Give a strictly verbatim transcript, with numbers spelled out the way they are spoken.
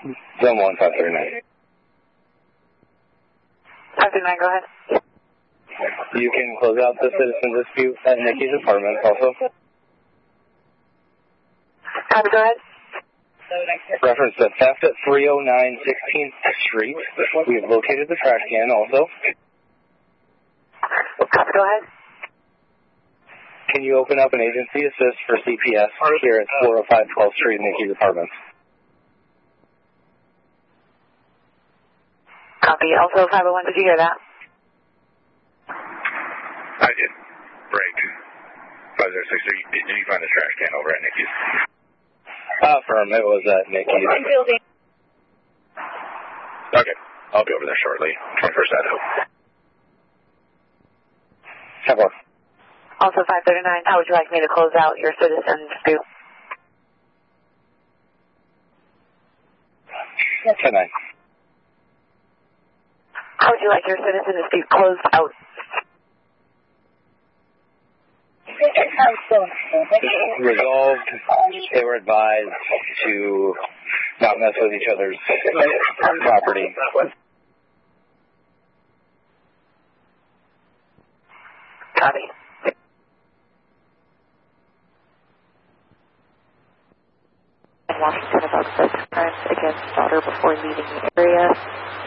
Zone one, five thirty-nine. five thirty-nine, go ahead. You can close out the citizen dispute at Nikki's apartment also. Copy, go ahead. Reference to theft at three oh nine sixteenth Street. We have located the trash can also. Copy, go ahead. Can you open up an agency assist for C P S here at four oh five twelfth Street, Nikki's apartment? Copy. Also, five oh one, did you hear that? I did. Break. five oh six, did you find the trash can over at Nikki's? Affirm, it was at Nikki's. Okay, I'll be over there shortly. twenty-first Avenue. ten four. Also, five thirty-nine, how would you like me to close out your citizen dispute? ten nine. How would you like your citizen dispute closed out? Resolved. They were advised to not mess with each other's property. Copy. In Washington about sex crimes against daughter before leaving the area.